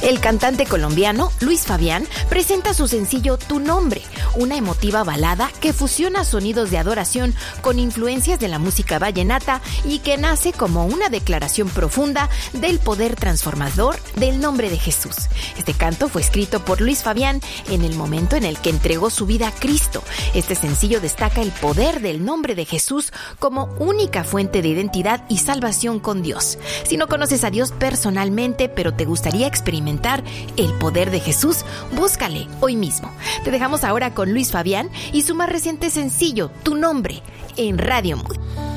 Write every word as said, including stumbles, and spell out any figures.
El cantante colombiano Luis Fabián presenta su sencillo Tu Nombre, una emotiva balada que fusiona sonidos de adoración con influencias de la música vallenata y que nace como una declaración profunda del poder transformador del nombre de Jesús. Este canto fue escrito por Luis Fabián en el momento en el que entregó su vida a Cristo. Este sencillo destaca el poder del nombre de Jesús como única fuente de identidad y salvación con Dios. Si no conoces a Dios personalmente, pero te gustaría experimentar el poder de Jesús, búscale hoy mismo. Te dejamos ahora con Luis Fabián y su más reciente sencillo, Tu Nombre, en Radio Mood.